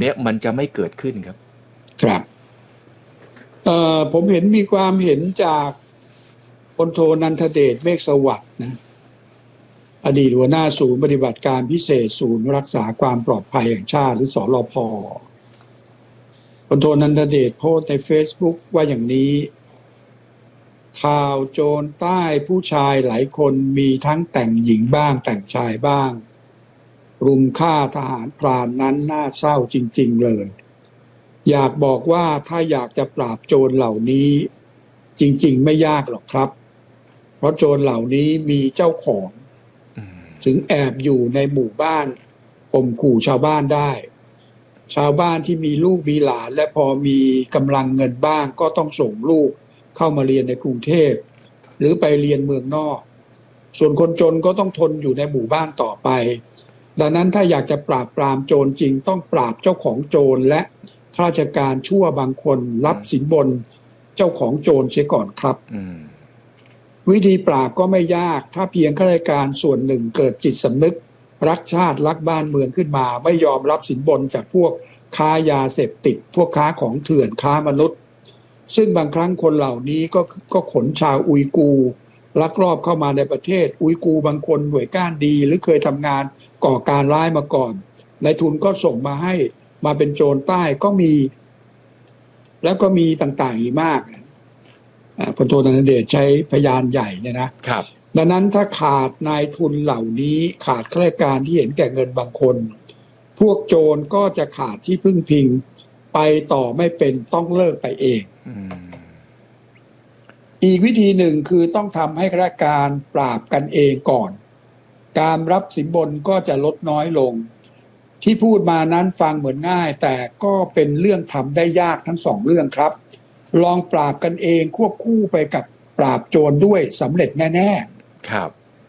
นี้มันจะไม่เกิดขึ้นครับครับผมเห็นมีความเห็นจากพลโทนันทเดชเมฆสวัสดิ์นะอดีตหัวหน้าศูนย์ปฏิบัติการพิเศษศูนย์รักษาความปลอดภัยแห่งชาติหรือสรพ.พลโทนันทเดชโพสต์ใน Facebook ว่าอย่างนี้ข่าวโจรใต้ผู้ชายหลายคนมีทั้งแต่งหญิงบ้างแต่งชายบ้างรุมฆ่าทหารพรานนั้นน่าเศร้าจริงๆเลยอยากบอกว่าถ้าอยากจะปราบโจรเหล่านี้จริงๆไม่ยากหรอกครับเพราะโจรเหล่านี้มีเจ้าของถึงแอบอยู่ในหมู่บ้านข่มขู่ชาวบ้านได้ชาวบ้านที่มีลูกมีหลานและพอมีกำลังเงินบ้างก็ต้องส่งลูกเข้ามาเรียนในกรุงเทพหรือไปเรียนเมืองนอกส่วนคนจนก็ต้องทนอยู่ในหมู่บ้านต่อไปดังนั้นถ้าอยากจะปราบปรามโจรจริงต้องปราบเจ้าของโจรและข้าราชการชั่วบางคนรับสินบนเจ้าของโจรเสียก่อนครับวิธีปราบก็ไม่ยากถ้าเพียงข้าราชการส่วนหนึ่งเกิดจิตสำนึกรักชาติรักบ้านเมืองขึ้นมาไม่ยอมรับสินบนจากพวกค้ายาเสพติดพวกค้าของเถื่อนค้ามนุษย์ซึ่งบางครั้งคนเหล่านี้ก็ขนชาวอุยกูร์ลักลอบเข้ามาในประเทศอุยกูร์บางคนหน่วยก้านดีหรือเคยทำงานก่อการร้ายมาก่อนนายทุนก็ส่งมาให้มาเป็นโจรใต้ก็มีแล้วก็มีต่างๆอีกมากพลโทนันทเดชใช้พยานใหญ่เนี่ยนะครับดังนั้นถ้าขาดนายทุนเหล่านี้ขาดข้าราชการที่เห็นแก่เงินบางคนพวกโจรก็จะขาดที่พึ่งพิงไปต่อไม่เป็นต้องเลิกไปเองอีกวิธีหนึ่งคือต้องทำให้ข้าราชการปราบกันเองก่อนการรับสินบนก็จะลดน้อยลงที่พูดมานั้นฟังเหมือนง่ายแต่ก็เป็นเรื่องทำได้ยากทั้งสองเรื่องครับลองปราบกันเองควบคู่ไปกับปราบโจรด้วยสำเร็จแน่ๆครับ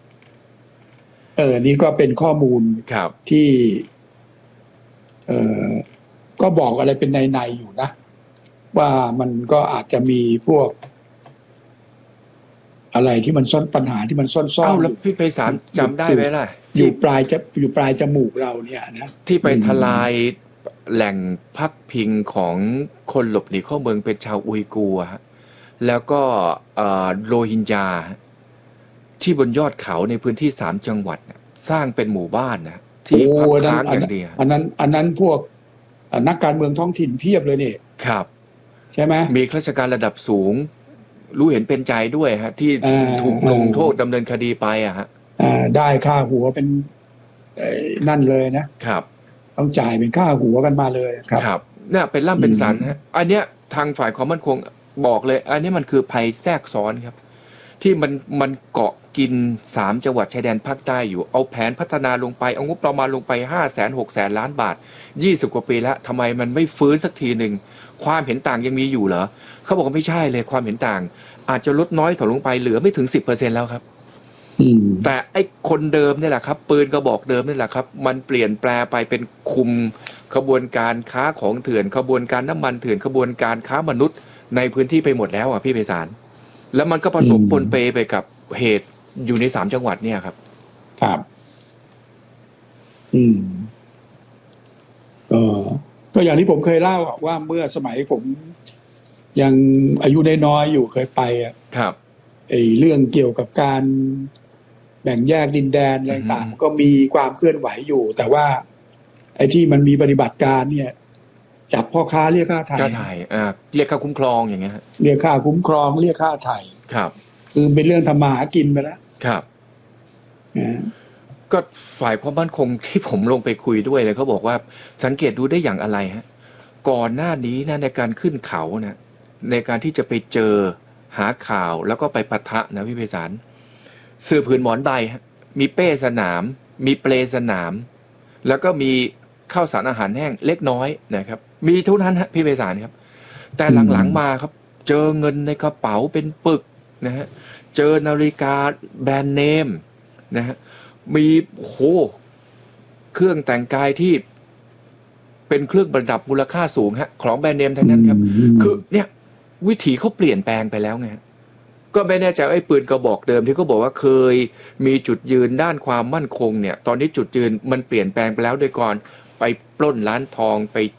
นี่ก็เป็นข้อมูลที่ก็บอกอะไรเป็นในอยู่นะว่ามันก็อาจจะมีพวกอะไรที่มันซ่อนปัญหาที่มันซ่อนแล้วพี่ไพศาลจำได้ไหมล่ะอยู่ปลายจมูกเราเนี่ยนะที่ไปทลายแหล่งพักพิงของคนหลบหนีเข้าเมืองเป็นชาวอุยกูร์แล้วก็โรฮิงญาที่บนยอดเขาในพื้นที่3จังหวัดสร้างเป็นหมู่บ้านนะที่พักค้างอย่างเดียวอันนั้นพวกนักการเมืองท้องถิ่นเพียบเลยเนี่ยครับใช่ไหมมีข้าราชการระดับสูงรู้เห็นเป็นใจด้วยฮะที่ถูกลงโทษดำเนินคดีไปฮะได้ค่าหัวเป็นนั่นเลยนะครับต้องจ่ายเป็นค่าหัวกันมาเลยครับเนี่ยเป็นล่ำเป็นสันฮะอันเนี้ยทางฝ่ายความมั่นคงบอกเลยอันนี้มันคือภัยแทรกซ้อนครับที่มันเกาะกิน3จังหวัดชายแดนภาคใต้อยู่เอาแผนพัฒนาลงไปเอางบประมาณลงไป500,000-600,000 ล้านบาท20กว่าปีแล้วทำไมมันไม่ฟื้นสักทีหนึ่งความเห็นต่างยังมีอยู่เหรอเขาบอกว่าไม่ใช่เลยความเห็นต่างอาจจะลดน้อยถอยลงไปเหลือไม่ถึง 10% แล้วครับแต่ไอ้คนเดิมนี่แหละครับปืนกระบอกเดิมนี่แหละครับมันเปลี่ยนแปลไปเป็นคุมขบวนการค้าของเถื่อนขบวนการน้ำมันเถื่อนขบวนการค้ามนุษย์ในพื้นที่ไปหมดแล้วพี่ไพศาลแล้วมันก็ผสมปนเปไปกับเหตุอยู่ใน3จังหวัดเนี่ยครับครับก็อย่างที่ผมเคยเล่าว่าเมื่อสมัยผมยังอายุน้อยอยู่เคยไปครับเรื่องเกี่ยวกับการแบ่งแยกดินแดนอะไรต่างก็มีความเคลื่อนไหวอยู่แต่ว่าไอ้ที่มันมีปฏิบัติการเนี่ยจับพ่อค้าเรียกค่าไถ่เรียกค่าคุ้มครองอย่างเงี้ยเรียกค่าคุ้มครองเรียกค่าไถ่ครับคือเป็นเรื่องทำมาหากินไปแล้วครับก็ฝ่ายความมั่นคงที่ผมลงไปคุยด้วยเลยเขาบอกว่าสังเกตดูได้อย่างอะไรฮะก่อนหน้านี้นะในการขึ้นเขานะในการที่จะไปเจอหาข่าวแล้วก็ไปปะทะนะพี่ไพศาลเสื้อผืนหมอนใบมีเป้สนามมีเปลสนามแล้วก็มีข้าวสารอาหารแห้งเล็กน้อยนะครับมีเท่านั้นฮะพี่ไพศาลครับแต่หลังๆมาครับเจอเงินในกระเป๋าเป็นปึกนะฮะเจอนาฬิกาแบรนด์เนมนะฮะมีเครื่องแต่งกายที่เป็นเครื่องประดับมูลค่าสูงฮะของแบรนด์เนมทั้งนั้นครับคือเนี่ยวิถีเขาเปลี่ยนแปลงไปแล้วไงก็ไม่แน่ใจไอ้ปืนกระบอกเดิมที่เขาบอกว่าเคยมีจุดยืนด้านความมั่นคงเนี่ยตอนนี้จุดยืนมันเปลี่ยนแปลงไปแล้วโดยก่อนไปปล้นร้านทองไป